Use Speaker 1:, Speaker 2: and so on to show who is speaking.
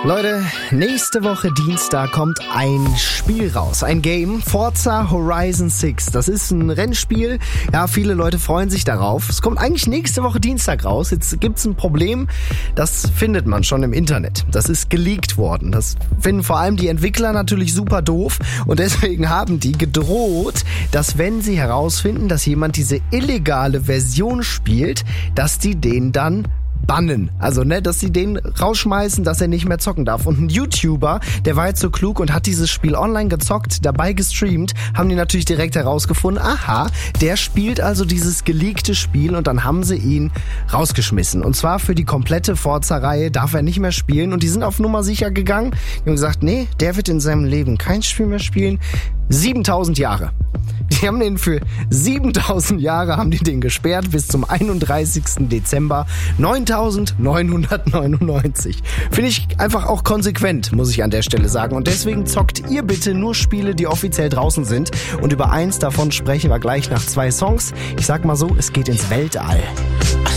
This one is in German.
Speaker 1: Leute, nächste Woche Dienstag kommt ein Spiel raus, ein Game, Forza Horizon 6. Das ist ein Rennspiel, ja, viele Leute freuen sich darauf. Es kommt eigentlich nächste Woche Dienstag raus. Jetzt gibt's ein Problem, das findet man schon im Internet. Das ist geleakt worden. Das finden vor allem die Entwickler natürlich super doof und deswegen haben die gedroht, dass wenn sie herausfinden, dass jemand diese illegale Version spielt, dass die den dann bannen. Also, dass sie den rausschmeißen, dass er nicht mehr zocken darf. Und ein YouTuber, der war jetzt so klug und hat dieses Spiel online gezockt, dabei gestreamt, haben die natürlich direkt herausgefunden, aha, der spielt also dieses geleakte Spiel und dann haben sie ihn rausgeschmissen. Und zwar für die komplette Forza-Reihe darf er nicht mehr spielen und die sind auf Nummer sicher gegangen. Die haben gesagt, nee, der wird in seinem Leben kein Spiel mehr spielen. 7000 Jahre. Die haben den für 7000 Jahre haben die den gesperrt bis zum 31. Dezember 9999. Finde ich einfach auch konsequent, muss ich an der Stelle sagen. Und deswegen zockt ihr bitte nur Spiele, die offiziell draußen sind. Und über eins davon sprechen wir gleich nach 2 Songs. Ich sag mal so, es geht ins Weltall.